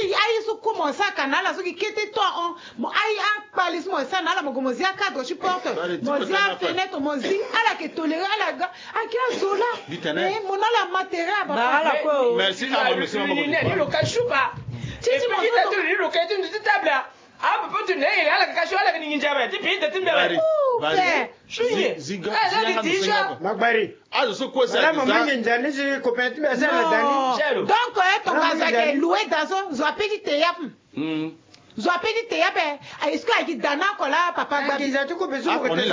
aïe sous comment ça canal là ce qui était toi on aïe un palis moi ça nala mo mozia cadre supporte mozia fenêtre mozia ala que tolérer ala ga akia zola mais mon ala matériel ba merci à vous monsieur le kashuba si mon le katin de table ah peut tu n'es ala kashuba ala ni njaba ti pinte ti mbele Ziga Magbari ah je quoi ça maman njani si copain tu mais ça la dani donc ton casa loué dans son zo petit théâtre zo petit théâtre est-ce que a dit dana kola papa Gbabi za tu ko beso ko te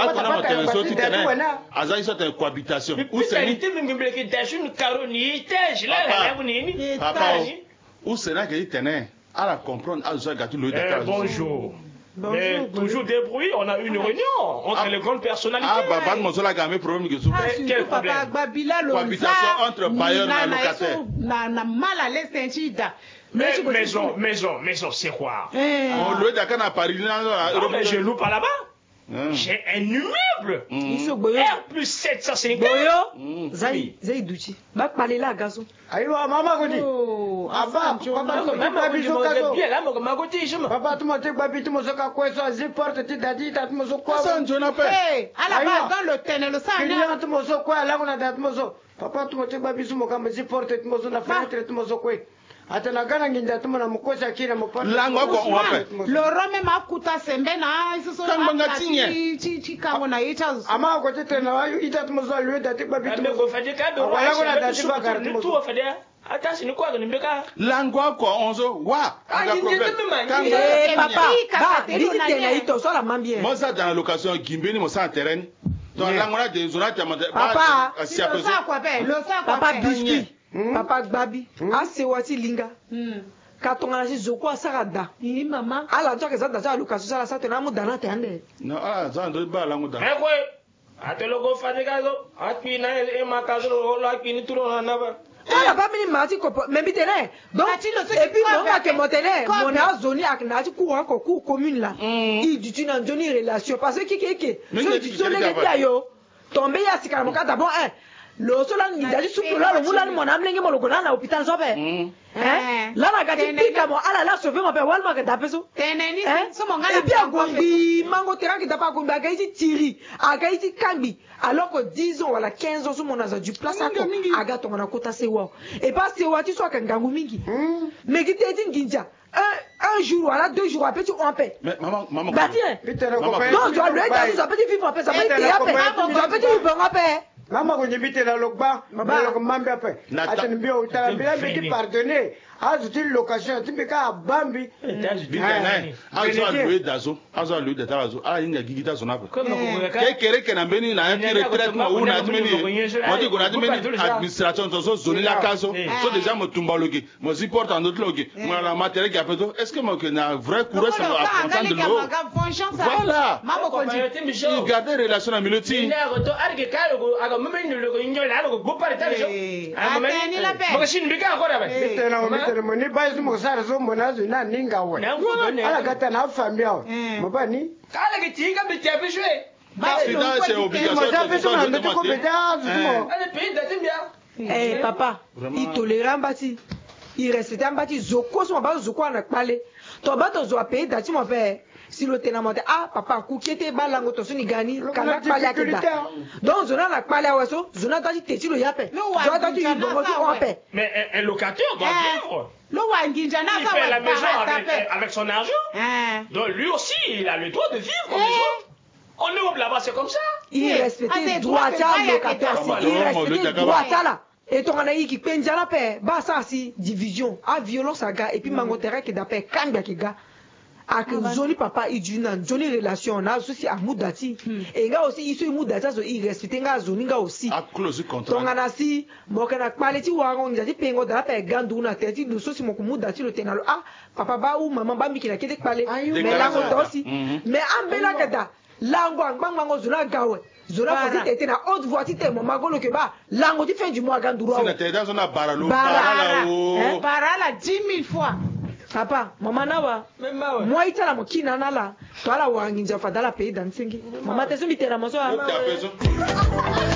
aza ça une cohabitation où c'est ni mingi ki dashu karoni tej la nini papa où c'est là que tenait à la comprendre à ça gâteau le bonjour. Mais toujours des bruits, on a eu une réunion entre les grandes personnalités. Ah, papa, mon seul a gagné problème que quel problème? Cohabitation entre bailleurs et locataires. Mal à l'aise, Maison, c'est quoi? On loue d'accord à Paris. Non, mais je loue pas là-bas. J'ai un immeuble. R plus 750. Boyo, Zaïdouchi. Va parler là, gazon. Aïe, maman, Godi. Papa, papa, tu m'as dit, Babi, tu m'as dit, quoi, ça, j'ai porté, tu t'as dit, tu m'as dit, quoi, ça, je n'appelle. À la base, dans le tennis, le sang, tu m'as dit, quoi, là, on a dit, papa, tu m'as dit, Babi, tu m'as dit, porté, tu m'as dit, la fenêtre, tu m'as dit, quoi. Atanagana nginda tumana mukosa kila mpaka lango kwa wape loro me makuta sembe na isoso chi kango na icha ama ko tete na wayu ita tumuzo lwe dati babi tumuzo ko fadi ka do wala ko na dati bakar tumuzo to fadi atasi ni kwa ni mbeka lango kwa onzo wa aga problème papa ba visite na ito so la mambie moi ça dans la location gimbeni mo ça terrain donc lango na des zones papa papa biscuit papa Gbabi ase wati linga katonga na zoko asarada ni mama ala ntoka za daza location sala sa tena mudana te ande no ala za ndo ba lango da ekwe ateloko fadikazo atpi na e makazo lo atpi ni tulo na ba ala ba mini mati ko membi tene donc et puis non ma ke motene mon azoni akna ti courant ko cour commune là il dit une zone relation parce que kiki so dit so le dia yo tomber ya sikala mo ka d'abord le solan ni dali soupe là le moulin mon amené mo lokona na hôpital sobe là la gati pika mo ala la sauver mon père walma ka dapeso teneni so mo ngala et bien gombi mango terrain qui tapa gombi aga iti tiri aga iti kambi alors que 10 ans wala 15 ans so mon aza du place ako aga to na kota sewa et pas sewa ti so ka ngangu mingi mais qui te dit nginja un jour voilà 2 jours après tu en paix mais maman bah tiens donc tu as le temps ça peut vivre en paix ça peut te paix ça peut vivre en paix mama ko nyibite la lokba mabalo ko mambe ape atani bio utala biti pardonner azuti location timbika bambi azo louer dazo azo louer de dazo ala inga gigita zonapa ke kere ke na mbeni na ti retraite mo una timeni mo di gona timeni administration to so zone la caso so déjà mo tumbaloki mo support en autre loki mo la matériel qui apeto est-ce que mo que na vrai courage sur apprendre de l'eau voilà mama ko il garder relation à miloti ina ko to arke kalo ko aga memeni lo ko nyola ko bo pare tale so ameni la pe mo shin bika ko da ba bitena ni basi mo sara so mo nazo na ninga we ala gata na famia mo bani kala ke tinga bi tape jouer c'est obligatoire papa il tolère mbati il respecte mbati zoko so ba zoko na kpale to ba to zo payer dati mo père si le tenant ah papa ku kete balango to suni gani kana kpale akeda donc zona na kpale aweso zona dati teti lo yape zona dati bongo to ope mais un locataire doit vivre. Il fait la maison avec son argent. Donc lui aussi, il a le droit de vivre comme les autres. En Europe là-bas, c'est comme ça. Il respecte le droit à locataire. Il respecte le droit à là. Et ton anaï qui peine la paix. Bah ça c'est division. À violence à gars. Et puis mangotere qui d'appelle kanga qui gars. A que joli papa il dit une jolie relation on a aussi à moudati et nga aussi il se moudati so il respecte nga zoni nga aussi a close contrat donc ana si mo kana quality wa ngo njati pengo da pa gandu na teti do so si mo moudati le tenalo ah papa ba ou maman ba mikina kete pale mais là on aussi mais ambela kada lango ngba ngo zona gawe zona ko tete na haute voix tete mo magolo ke ba lango ti fin du mois gandu ro c'est tete zona baralo barala 10 000 fois. Papa, maman nawa. Moi itala mokina nala. Twala wanginja fadala pays dansingi. Mama tesu mitera maso.